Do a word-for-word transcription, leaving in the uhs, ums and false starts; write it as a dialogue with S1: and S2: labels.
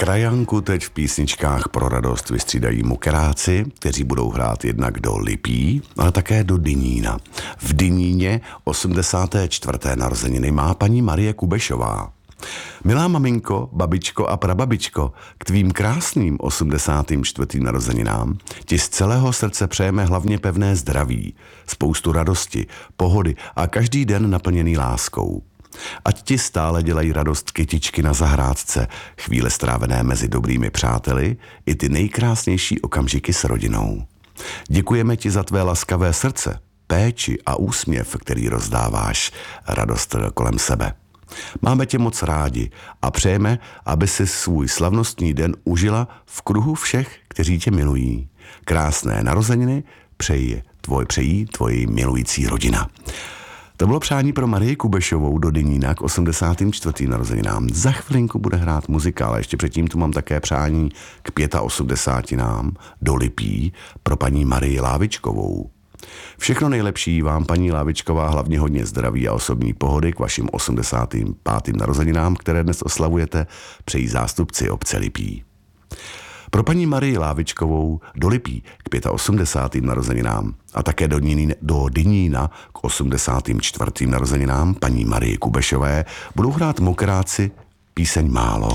S1: Krajanku teď v písničkách pro radost vystřídají mokeráci, kteří budou hrát jednak do Lipí, ale také do Dynína. V Dyníně osmdesáté čtvrté narozeniny má paní Marie Kubešová. Milá maminko, babičko a prababičko, k tvým krásným osmdesátým čtvrtým narozeninám ti z celého srdce přejeme hlavně pevné zdraví, spoustu radosti, pohody a každý den naplněný láskou. Ať ti stále dělají radost kytičky na zahrádce, chvíle strávené mezi dobrými přáteli i ty nejkrásnější okamžiky s rodinou. Děkujeme ti za tvé laskavé srdce, péči a úsměv, který rozdáváš, radost kolem sebe. Máme tě moc rádi a přejeme, aby si svůj slavnostní den užila v kruhu všech, kteří tě milují. Krásné narozeniny přeji tvoj, přejí tvoji milující rodina. To bylo přání pro Marii Kubešovou do Dynína k osmdesátým čtvrtým narozeninám. Za chvilinku bude hrát muzika, ale ještě předtím tu mám také přání k osmdesátinám do Lipí pro paní Marii Lávičkovou. Všechno nejlepší vám, paní Lávičková, hlavně hodně zdraví a osobní pohody k vašim osmdesátým pátým narozeninám, které dnes oslavujete, přejí zástupci obce Lipí. Pro paní Marii Lávičkovou do Lipí k osmdesátým pátým narozeninám a také do, Dynína, do Dynína k osmdesátým čtvrtým narozeninám paní Marie Kubešové budou hrát mokeráci píseň Málo.